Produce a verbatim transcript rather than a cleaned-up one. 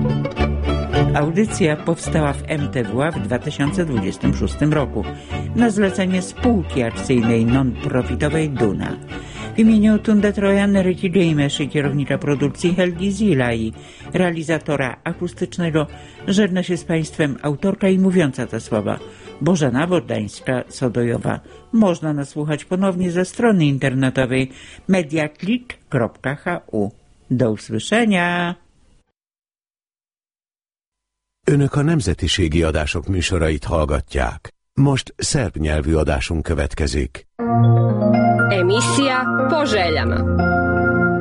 Audycja powstała w M T W A w dwa tysiące dwudziestym szóstym roku na zlecenie spółki akcyjnej non-profitowej Duna. W imieniu Tunde Trojan, Ryki Jameszy, kierownicza produkcji Helgi Zila i realizatora akustycznego żegna się z Państwem autorka i mówiąca te słowa Bożena Bordańska-Sodojowa. Można nas słuchać ponownie ze strony internetowej mediaclick kropka h u. Do usłyszenia! Önök a nemzetiségi adások műsorait hallgatják. Most szerb nyelvű adásunk következik. Emisija Po željama.